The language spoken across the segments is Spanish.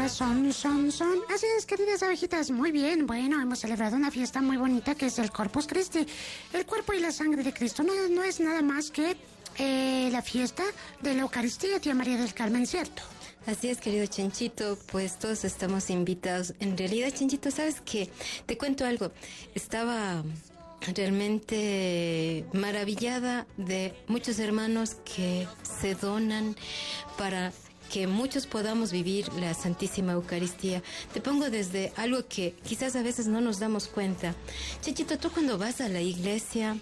Son. Así es, queridas abejitas, muy bien. Bueno, hemos celebrado una fiesta muy bonita que es el Corpus Christi, el cuerpo y la sangre de Cristo. No es nada más que la fiesta de la Eucaristía, tía María del Carmen, ¿cierto? Así es, querido Chanchito, pues todos estamos invitados. En realidad, Chanchito, ¿sabes qué? Te cuento algo. Estaba realmente maravillada de muchos hermanos que se donan para que muchos podamos vivir la Santísima Eucaristía. Te pongo desde algo que quizás a veces no nos damos cuenta. Chanchito, tú cuando vas a la iglesia,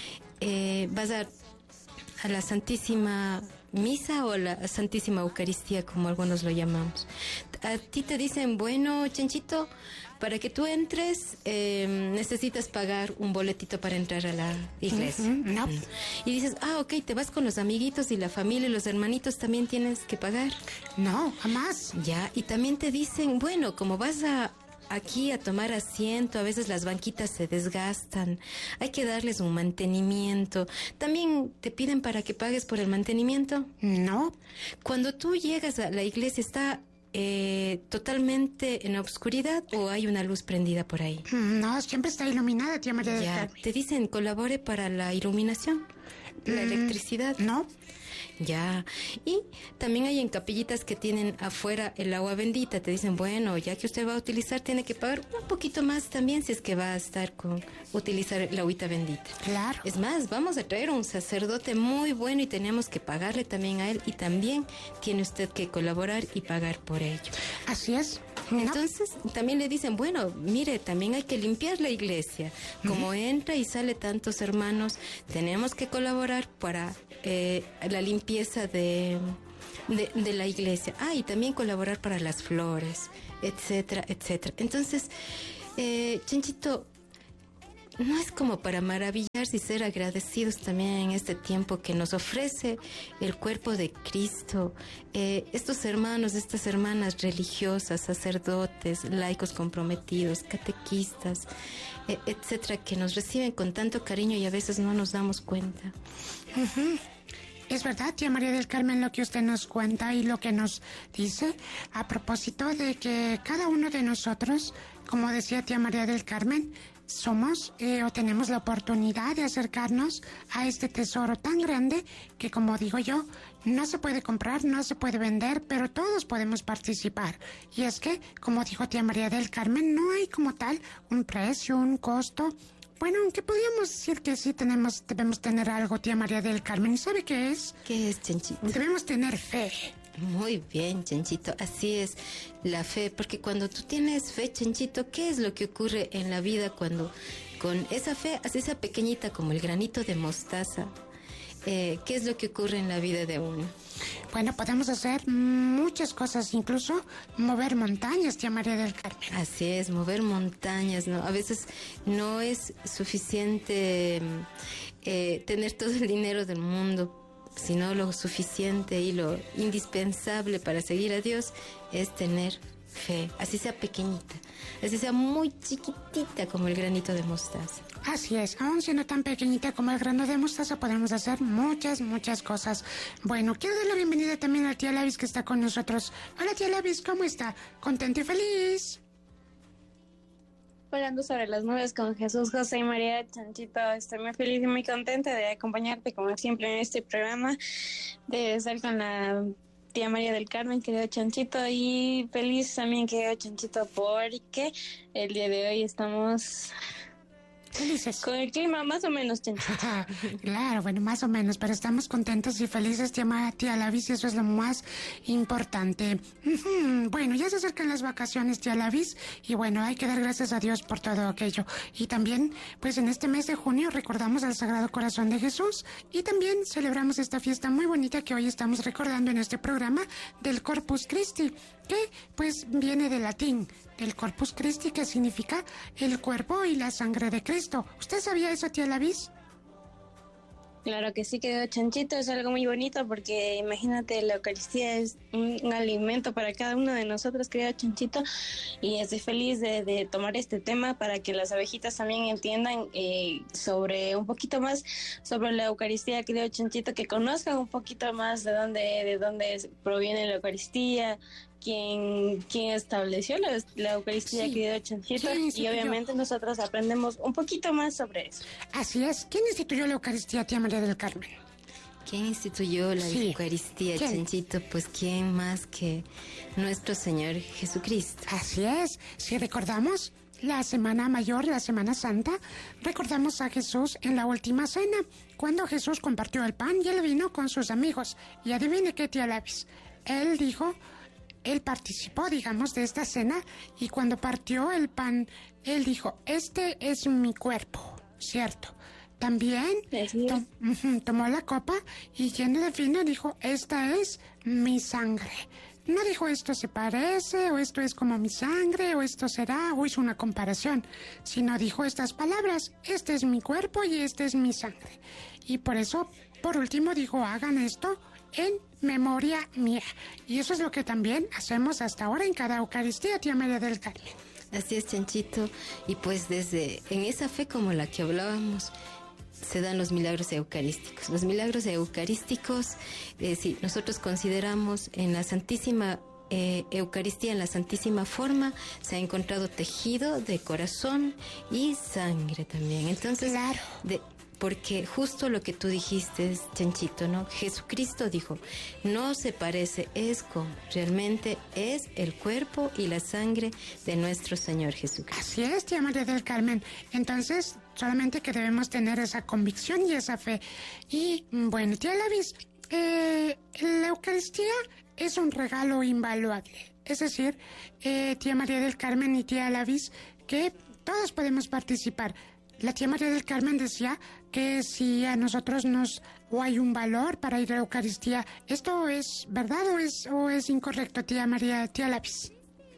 vas a la Santísima Misa o la Santísima Eucaristía, como algunos lo llamamos. A ti te dicen, bueno, Chanchito, para que tú entres necesitas pagar un boletito para entrar a la iglesia. No. Y dices, ok, te vas con los amiguitos y la familia y los hermanitos, también tienes que pagar. No, jamás. Ya, y también te dicen, bueno, como vas aquí a tomar asiento, a veces las banquitas se desgastan, hay que darles un mantenimiento. ¿También te piden para que pagues por el mantenimiento? No. Cuando tú llegas a la iglesia, ¿está totalmente en la oscuridad o hay una luz prendida por ahí? No, siempre está iluminada, tía María del Carmen. Te dicen, colabore para la iluminación, la electricidad. No. Ya, y también hay en capillitas que tienen afuera el agua bendita. Te dicen, bueno, ya que usted va a utilizar, tiene que pagar un poquito más también si es que va a estar utilizar la agüita bendita. Claro. Es más, vamos a traer un sacerdote muy bueno y tenemos que pagarle también a él, y también tiene usted que colaborar y pagar por ello. Así es. No. Entonces, también le dicen, bueno, mire, también hay que limpiar la iglesia. Como entra y sale tantos hermanos, tenemos que colaborar para la limpieza de la iglesia. Y también colaborar para las flores, etcétera, etcétera. Entonces, Chanchito, no es como para maravillarse y ser agradecidos también en este tiempo que nos ofrece el cuerpo de Cristo, estos hermanos, estas hermanas religiosas, sacerdotes, laicos comprometidos, catequistas, etcétera, que nos reciben con tanto cariño y a veces no nos damos cuenta. Es verdad, tía María del Carmen, lo que usted nos cuenta y lo que nos dice a propósito de que cada uno de nosotros, como decía tía María del Carmen, somos o tenemos la oportunidad de acercarnos a este tesoro tan grande que, como digo yo, no se puede comprar, no se puede vender, pero todos podemos participar. Y es que, como dijo tía María del Carmen, no hay como tal un precio, un costo. Bueno, aunque podríamos decir que sí debemos tener algo, tía María del Carmen. ¿Y sabe qué es? ¿Qué es, Chanchito? Debemos tener fe. Muy bien, Chanchito, así es la fe, porque cuando tú tienes fe, Chanchito, ¿qué es lo que ocurre en la vida cuando con esa fe, así sea pequeñita como el granito de mostaza? ¿Qué es lo que ocurre en la vida de uno? Bueno, podemos hacer muchas cosas, incluso mover montañas, tía María del Carmen. Así es, mover montañas, ¿no? A veces no es suficiente tener todo el dinero del mundo, sino lo suficiente y lo indispensable para seguir a Dios es tener fe, así sea pequeñita, así sea muy chiquitita como el granito de mostaza. Así es, aún siendo tan pequeñita como el grano de mostaza podemos hacer muchas cosas. Bueno, quiero dar la bienvenida también a la tía Lavis que está con nosotros. Hola tía Lavis, ¿cómo está? ¿Contenta y feliz? Hablando sobre las nubes con Jesús, José y María. Chanchito, estoy muy feliz y muy contenta de acompañarte como siempre en este programa, de estar con la tía María del Carmen, querido Chanchito, y feliz también, querido Chanchito, porque el día de hoy estamos felices. Con el clima más o menos, Chanchito. Claro, bueno, más o menos, pero estamos contentos y felices, tía Lavis, y eso es lo más importante. Bueno, ya se acercan las vacaciones, tía Lavis, y bueno, hay que dar gracias a Dios por todo aquello. Y también, pues en este mes de junio recordamos al Sagrado Corazón de Jesús y también celebramos esta fiesta muy bonita que hoy estamos recordando en este programa del Corpus Christi, que pues viene del latín, del Corpus Christi, que significa el cuerpo y la sangre de Cristo. ¿Usted sabía eso, tía Lavis? Claro que sí, querido Chanchito, es algo muy bonito porque imagínate, la Eucaristía es un alimento para cada uno de nosotros, querido Chanchito, y estoy feliz de tomar este tema para que las abejitas también entiendan sobre un poquito más sobre la Eucaristía, querido Chanchito, que conozcan un poquito más de dónde proviene la Eucaristía, quien estableció la Eucaristía, Sí. querido Chanchito, ¿Quién y instituyó? obviamente nosotros aprendemos un poquito más sobre eso. Así es. ¿Quién instituyó la Eucaristía, tía María del Carmen? ¿Quién instituyó la Sí. Eucaristía, ¿Quién? Chanchito? Pues quién más que nuestro Señor Jesucristo. Así es. Si recordamos la Semana Mayor, la Semana Santa, recordamos a Jesús en la última cena, cuando Jesús compartió el pan y el vino con sus amigos. Y adivine qué, tía Lavis. Él participó, digamos, de esta cena, y cuando partió el pan, él dijo, este es mi cuerpo, ¿cierto? También Así es. tomó la copa y lleno de vino dijo, esta es mi sangre. No dijo esto se parece, o esto es como mi sangre, o esto será, o hizo una comparación, sino dijo estas palabras, este es mi cuerpo y este es mi sangre. Y por eso, por último, dijo, hagan esto en memoria mía. Y eso es lo que también hacemos hasta ahora en cada Eucaristía, tía María del Carmen. Así es, Chanchito. Y pues en esa fe como la que hablábamos, se dan los milagros eucarísticos. Los milagros eucarísticos, si nosotros consideramos en la Santísima Eucaristía, en la Santísima Forma, se ha encontrado tejido de corazón y sangre también. Entonces, Claro. porque justo lo que tú dijiste, Chanchito, ¿no? Jesucristo dijo, no se parece, realmente es el cuerpo y la sangre de nuestro Señor Jesucristo. Así es, tía María del Carmen. Entonces, solamente que debemos tener esa convicción y esa fe. Y, bueno, tía Lavis, la Eucaristía es un regalo invaluable. Es decir, tía María del Carmen y tía Lavis, que todos podemos participar. La tía María del Carmen decía que si a nosotros o hay un valor para ir a la Eucaristía, ¿esto es verdad o es incorrecto, tía Lavis?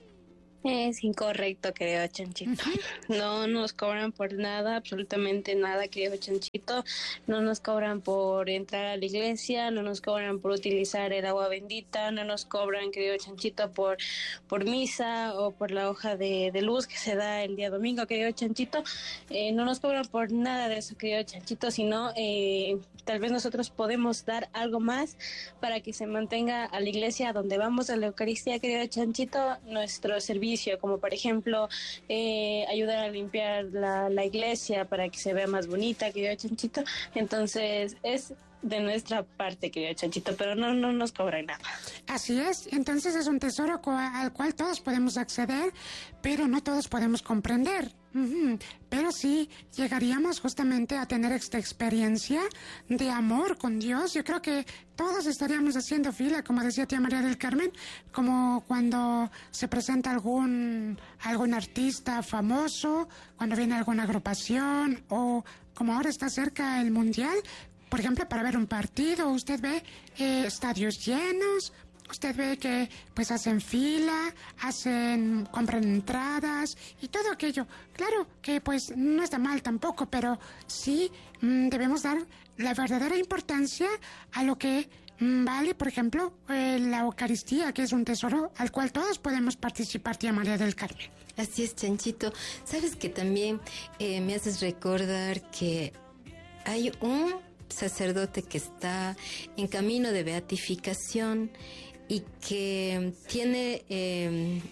Es incorrecto, querido Chanchito. No nos cobran por nada, absolutamente nada, querido Chanchito. No nos cobran por entrar a la iglesia, no nos cobran por utilizar el agua bendita, no nos cobran, querido Chanchito, por misa o por la hoja de luz que se da el día domingo, querido Chanchito. No nos cobran por nada de eso, querido Chanchito, sino tal vez nosotros podemos dar algo más para que se mantenga a la iglesia donde vamos a la Eucaristía, querido Chanchito, nuestro servicio, como por ejemplo ayudar a limpiar la iglesia para que se vea más bonita, querido Chanchito. Entonces es de nuestra parte, querido Chanchito, pero no nos cobran nada. Así es, entonces es un tesoro al cual todos podemos acceder, pero no todos podemos comprender. Pero sí llegaríamos justamente a tener esta experiencia de amor con Dios. Yo creo que todos estaríamos haciendo fila, como decía tía María del Carmen, como cuando se presenta algún artista famoso, cuando viene alguna agrupación, o como ahora está cerca el Mundial. Por ejemplo, para ver un partido, usted ve estadios llenos, usted ve que pues hacen fila, compran entradas y todo aquello. Claro que pues no está mal tampoco, pero sí debemos dar la verdadera importancia a lo que vale, por ejemplo, la Eucaristía, que es un tesoro al cual todos podemos participar, tía María del Carmen. Así es, Chanchito. Sabes que también me haces recordar que hay un sacerdote que está en camino de beatificación y que tiene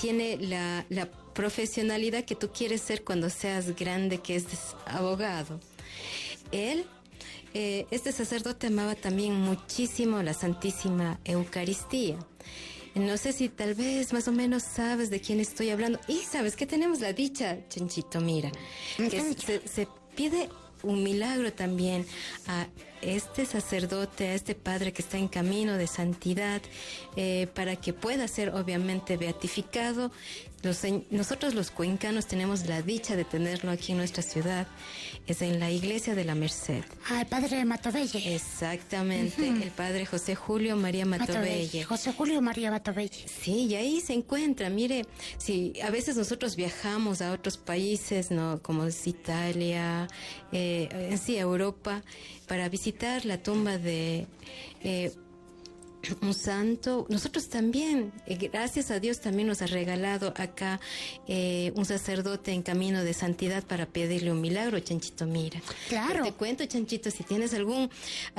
la profesionalidad que tú quieres ser cuando seas grande, que es abogado. Este sacerdote amaba también muchísimo la Santísima Eucaristía. No sé si tal vez más o menos sabes de quién estoy hablando. Y sabes que tenemos la dicha, Chanchito, mira, que se pide un milagro también a este sacerdote, a este padre que está en camino de santidad, para que pueda ser obviamente beatificado. Nosotros los cuencanos tenemos la dicha de tenerlo aquí en nuestra ciudad. Es en la iglesia de la Merced. Ah, el padre Matovelle. Exactamente, el padre José Julio María Matovelle. José Julio María Matovelle. Sí, y ahí se encuentra. Mire, si a veces nosotros viajamos a otros países, ¿no? Como es Italia, en sí, Europa, para visitar la tumba de un santo. Nosotros también, gracias a Dios, también nos ha regalado acá un sacerdote en camino de santidad para pedirle un milagro, Chanchito, mira. Claro. Te cuento, Chanchito, si tienes algún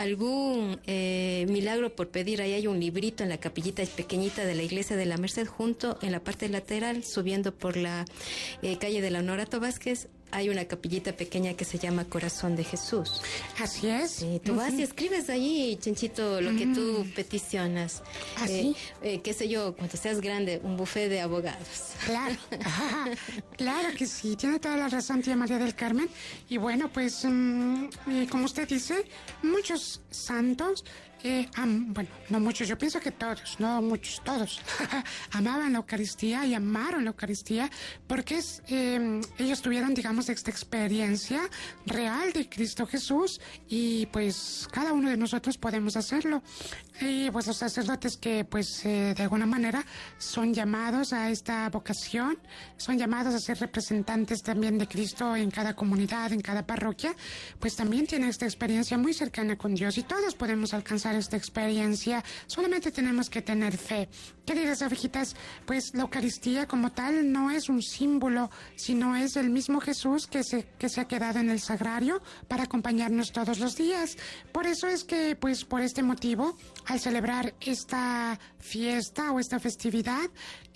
milagro por pedir, ahí hay un librito en la capillita pequeñita de la iglesia de la Merced, junto en la parte lateral, subiendo por la calle de la Honorato Vázquez. Hay una capillita pequeña que se llama Corazón de Jesús. Así es. Sí, tú vas y escribes allí, Chanchito, lo que tú peticionas. ¿Así? Qué sé yo, cuando seas grande, un buffet de abogados. Claro, claro que sí, tiene toda la razón, tía María del Carmen. Y bueno, pues, como usted dice, muchos santos, bueno, no muchos, yo pienso que todos, no muchos, todos, amaban la Eucaristía y amaron la Eucaristía porque ellos tuvieron, digamos, esta experiencia real de Cristo Jesús, y pues cada uno de nosotros podemos hacerlo. Y pues los sacerdotes que pues de alguna manera son llamados a esta vocación, son llamados a ser representantes también de Cristo en cada comunidad, en cada parroquia, pues también tienen esta experiencia muy cercana con Dios, y todos podemos alcanzar esta experiencia, solamente tenemos que tener fe. Queridas abejitas, pues la Eucaristía como tal no es un símbolo, sino es el mismo Jesús que se ha quedado en el sagrario para acompañarnos todos los días. Por eso es que, pues por este motivo, al celebrar esta fiesta o esta festividad,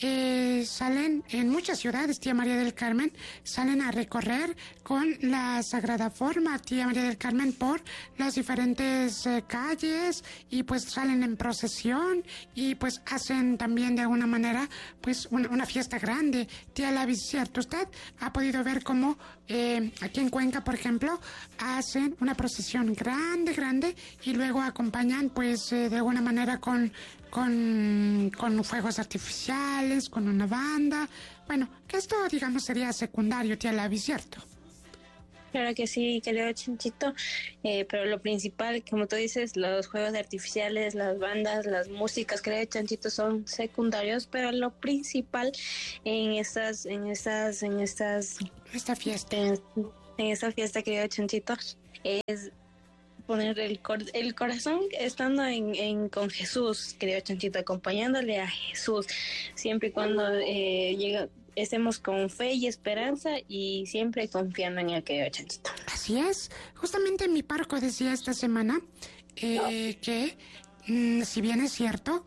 salen en muchas ciudades, tía María del Carmen, salen a recorrer con la Sagrada Forma, tía María del Carmen, por las diferentes calles, y pues salen en procesión, y pues hacen también de alguna manera pues una fiesta grande. Tía Lavis, ¿cierto? Usted ha podido ver cómo aquí en Cuenca, por ejemplo, hacen una procesión grande, y luego acompañan pues de alguna manera con fuegos artificiales, con una banda. Bueno, que esto, digamos, sería secundario, tía Lavi, ¿cierto? Claro que sí, querido Chanchito, pero lo principal, como tú dices, los juegos artificiales, las bandas, las músicas, querido Chanchito, son secundarios, pero lo principal en esta fiesta, querido Chanchito, es poner el corazón estando con Jesús, querido Chanchito, acompañándole a Jesús, siempre y cuando estemos con fe y esperanza, y siempre confiando en el querido Chanchito. Así es. Justamente mi párroco decía esta semana que si bien es cierto,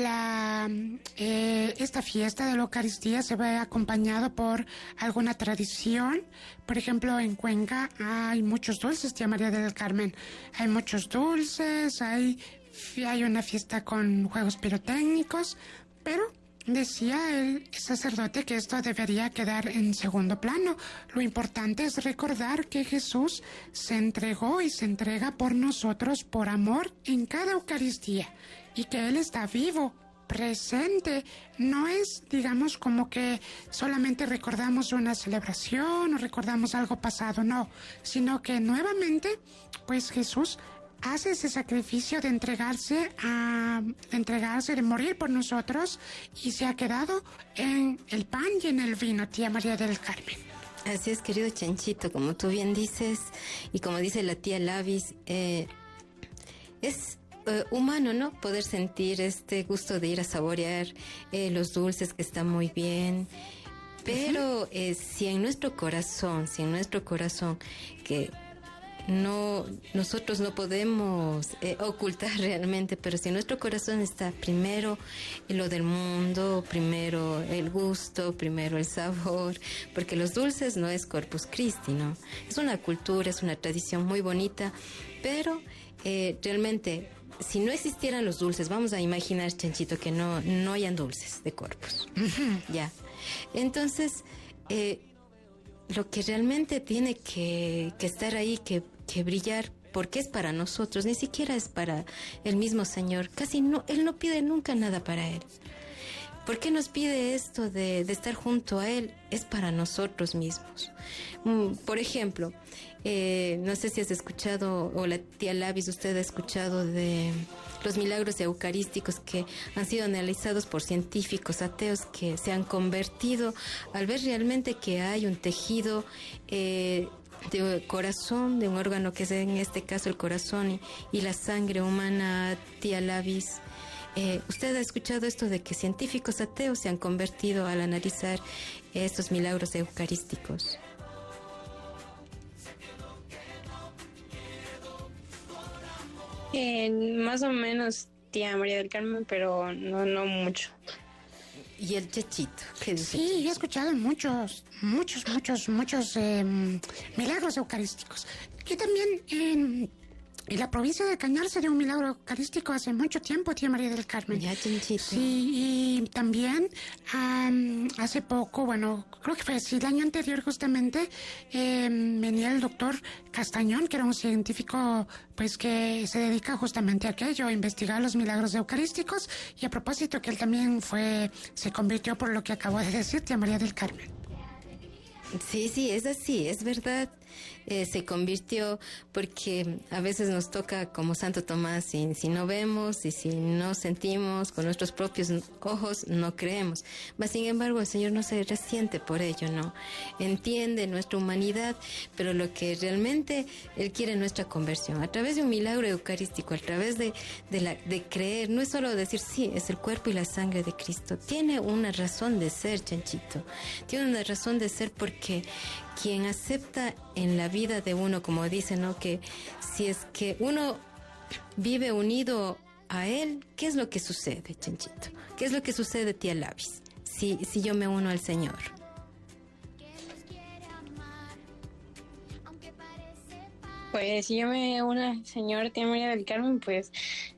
esta fiesta de la Eucaristía se ve acompañado por alguna tradición. Por ejemplo, en Cuenca hay muchos dulces, tía María del Carmen. Hay muchos dulces, hay una fiesta con juegos pirotécnicos, pero decía el sacerdote que esto debería quedar en segundo plano. Lo importante es recordar que Jesús se entregó y se entrega por nosotros por amor en cada Eucaristía, y que Él está vivo, presente. No es, digamos, como que solamente recordamos una celebración o recordamos algo pasado, no, sino que nuevamente, pues Jesús hace ese sacrificio de entregarse, de morir por nosotros, y se ha quedado en el pan y en el vino, tía María del Carmen. Así es, querido Chanchito, como tú bien dices, y como dice la tía Lavis, es humano, ¿no? Poder sentir este gusto de ir a saborear los dulces, que están muy bien. Pero si en nuestro corazón, que nosotros no podemos ocultar realmente, pero si en nuestro corazón está primero lo del mundo, primero el gusto, primero el sabor, porque los dulces no es Corpus Christi, ¿no? Es una cultura, es una tradición muy bonita, pero realmente, si no existieran los dulces, vamos a imaginar, Chanchito, que no hayan dulces de Corpus. Ya. Entonces, lo que realmente tiene que estar ahí, que brillar, porque es para nosotros, ni siquiera es para el mismo Señor. Él no pide nunca nada para Él. ¿Por qué nos pide esto de estar junto a Él? Es para nosotros mismos. Por ejemplo, no sé si has escuchado, o la tía Lavis, usted ha escuchado de los milagros eucarísticos que han sido analizados por científicos ateos, que se han convertido al ver realmente que hay un tejido de corazón, de un órgano que es en este caso el corazón y la sangre humana, tía Lavis, ¿Usted ha escuchado esto de que científicos ateos se han convertido al analizar estos milagros eucarísticos? Más o menos, tía María del Carmen, pero no mucho. ¿Y el Chechito? ¿Qué dice? Sí, he escuchado muchos milagros eucarísticos. Yo también en la provincia de Cañar se dio un milagro eucarístico hace mucho tiempo, tía María del Carmen. Ya, Chenchito. Sí, y también hace poco, bueno, creo que fue así, el año anterior justamente, venía el doctor Castañón, que era un científico pues que se dedica justamente a aquello, a investigar los milagros eucarísticos, y a propósito que él también se convirtió por lo que acabo de decir, tía María del Carmen. Sí, es así, es verdad. Se convirtió porque a veces nos toca como Santo Tomás, si no vemos y si no sentimos con nuestros propios ojos, no creemos. Mas, sin embargo, el Señor no se resiente por ello, ¿no? Entiende nuestra humanidad, pero lo que realmente Él quiere es nuestra conversión. A través de un milagro eucarístico, a través de creer, no es solo decir, sí, es el cuerpo y la sangre de Cristo. Tiene una razón de ser, Chanchito. Tiene una razón de ser porque quien acepta en la vida de uno, como dicen, ¿no? Que si es que uno vive unido a Él, ¿qué es lo que sucede, Chanchito? ¿Qué es lo que sucede, tía Lavis, si yo me uno al Señor? Pues si yo me uno al Señor, tía María del Carmen, pues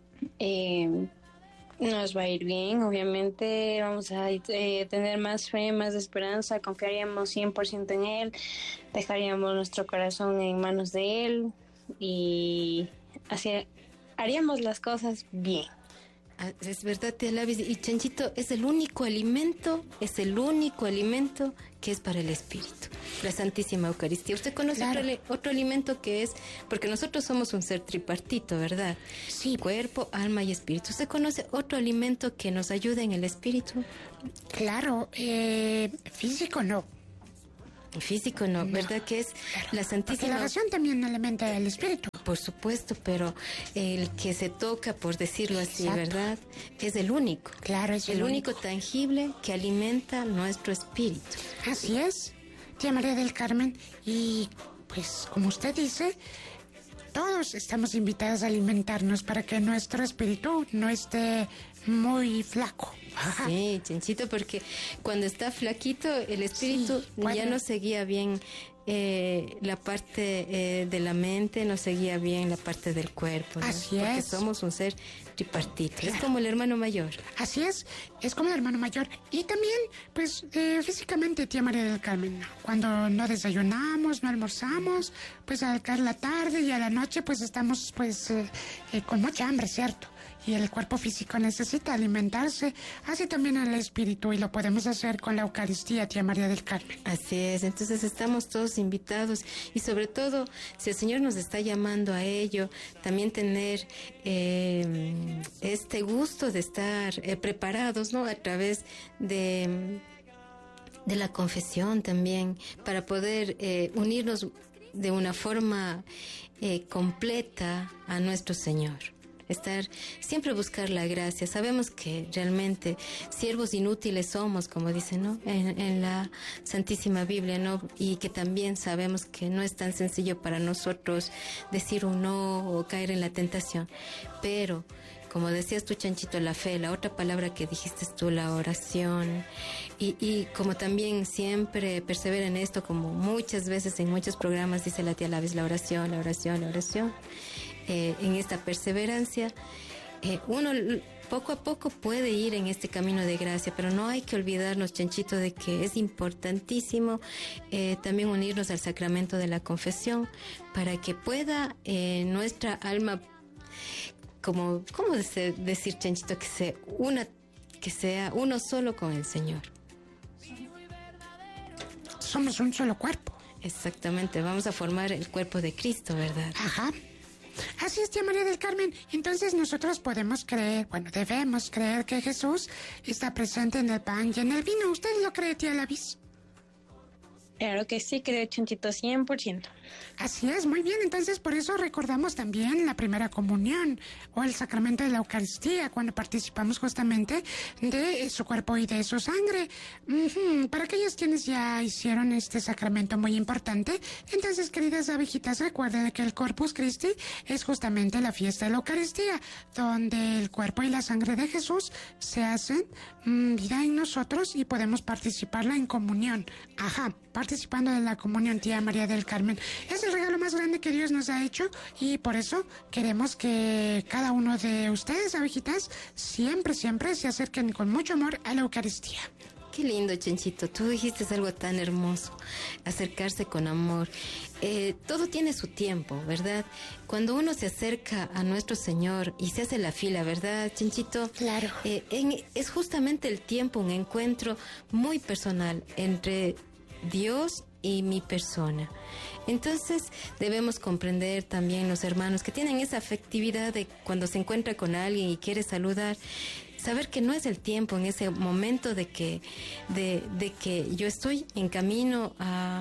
nos va a ir bien. Obviamente vamos a tener más fe, más esperanza, confiaríamos 100% en Él, dejaríamos nuestro corazón en manos de Él y así haríamos las cosas bien. Es verdad, tía Lavis. Y Chanchito, es el único alimento que es para el espíritu, la Santísima Eucaristía. ¿Usted conoce otro alimento que es? Porque nosotros somos un ser tripartito, ¿verdad? Sí. Cuerpo, alma y espíritu. ¿Usted conoce otro alimento que nos ayude en el espíritu? Claro, físico no. Físico no, ¿verdad? Que es la Santísima... Porque la oración también alimenta el espíritu. Por supuesto, pero el que se toca, por decirlo así, Exacto. ¿verdad? Es el único. Claro, es el único tangible que alimenta nuestro espíritu. Así es, tía María del Carmen. Y pues, como usted dice, todos estamos invitados a alimentarnos para que nuestro espíritu no esté muy flaco. Sí, Chanchito, porque cuando está flaquito, el espíritu ya no seguía bien la parte de la mente, no seguía bien la parte del cuerpo, ¿no? Así porque es. somos un ser tripartito. Claro. Es como el hermano mayor. Así es como el hermano mayor. Y también, pues, físicamente, tía María del Carmen, cuando no desayunamos, no almorzamos, pues al caer la tarde y a la noche, pues estamos, pues, con mucha hambre, ¿cierto? Y el cuerpo físico necesita alimentarse, así también el espíritu, y lo podemos hacer con la Eucaristía, tía María del Carmen. Así es, entonces estamos todos invitados y sobre todo, si el Señor nos está llamando a ello, también tener este gusto de estar preparados, ¿no? A través de la confesión también, para poder unirnos de una forma completa a nuestro Señor. Siempre buscar la gracia. Sabemos que realmente siervos inútiles somos, como dice, ¿no? En la Santísima Biblia, ¿no? Y que también sabemos que no es tan sencillo para nosotros decir un no o caer en la tentación. Pero, como decías tú, Chanchito, la fe, la otra palabra que dijiste tú, la oración, y como también siempre persevera en esto, como muchas veces en muchos programas dice la tía Lavis, la oración. En esta perseverancia, uno poco a poco puede ir en este camino de gracia, pero no hay que olvidarnos, Chanchito, de que es importantísimo también unirnos al sacramento de la confesión para que pueda nuestra alma, ¿cómo decir, Chanchito, que sea uno solo con el Señor? Somos un solo cuerpo. Exactamente, vamos a formar el cuerpo de Cristo, ¿verdad? Ajá. Así es, tía María del Carmen. Entonces nosotros podemos creer, debemos creer que Jesús está presente en el pan y en el vino. ¿Usted lo cree, tía Lavis? Claro que sí, creo chanchito 100%. Así es, muy bien. Entonces, por eso recordamos también la primera comunión o el sacramento de la Eucaristía, cuando participamos justamente de su cuerpo y de su sangre. Para aquellos quienes ya hicieron este sacramento muy importante, entonces, queridas abejitas, recuerden que el Corpus Christi es justamente la fiesta de la Eucaristía, donde el cuerpo y la sangre de Jesús se hacen vida en nosotros y podemos participarla en comunión. Participando de la comunión, tía María del Carmen. Es el regalo más grande que Dios nos ha hecho y por eso queremos que cada uno de ustedes, abejitas, siempre se acerquen con mucho amor a la Eucaristía. Qué lindo, Chanchito. Tú dijiste algo tan hermoso, acercarse con amor. Todo tiene su tiempo, ¿verdad? Cuando uno se acerca a nuestro Señor y se hace la fila, ¿verdad, Chanchito? Claro. Es justamente el tiempo, un encuentro muy personal entre Dios y mi persona. Entonces debemos comprender también los hermanos que tienen esa afectividad de cuando se encuentra con alguien y quiere saludar, saber que no es el tiempo en ese momento de que yo estoy en camino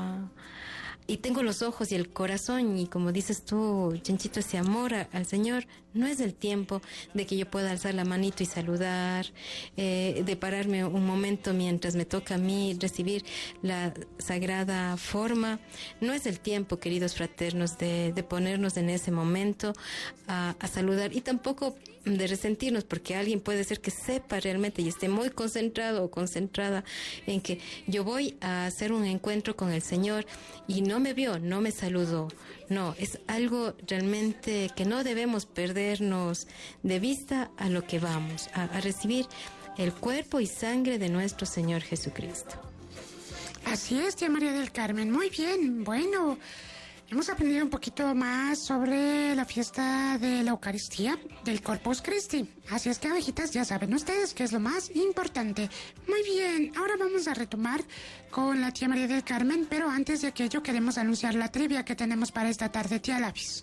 y tengo los ojos y el corazón y como dices tú, Chanchito, ese amor al Señor, no es el tiempo de que yo pueda alzar la manito y saludar, de pararme un momento mientras me toca a mí recibir la sagrada forma. No es el tiempo, queridos fraternos, de ponernos en ese momento a saludar y tampoco de resentirnos, porque alguien puede ser que sepa realmente y esté muy concentrado o concentrada en que yo voy a hacer un encuentro con el Señor y no me vio, no me saludó. No, es algo realmente que no debemos perdernos de vista a lo que vamos, a recibir el cuerpo y sangre de nuestro Señor Jesucristo. Así es, tía María del Carmen. Muy bien, bueno, hemos aprendido un poquito más sobre la fiesta de la Eucaristía, del Corpus Christi. Así es que, abejitas, ya saben ustedes que es lo más importante. Muy bien, ahora vamos a retomar con la tía María del Carmen, pero antes de aquello queremos anunciar la trivia que tenemos para esta tarde, tía Lavis.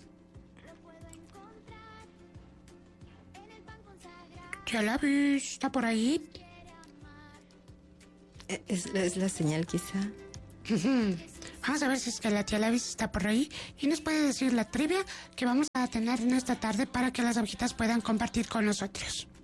Tía Lavis, ¿está por ahí? Es la señal, quizá. Vamos a ver si es que la tía Lavis está por ahí y nos puede decir la trivia que vamos a tener en esta tarde para que las abejitas puedan compartir con nosotros.